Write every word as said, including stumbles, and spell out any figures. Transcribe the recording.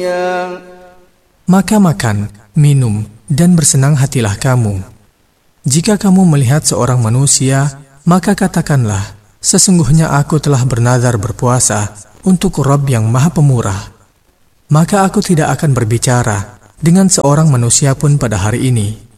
Maka makan, minum, dan bersenang hatilah kamu. Jika kamu melihat seorang manusia, maka katakanlah, sesungguhnya aku telah bernazar berpuasa untuk Rabb yang Maha Pemurah. Maka aku tidak akan berbicara dengan seorang manusia pun pada hari ini,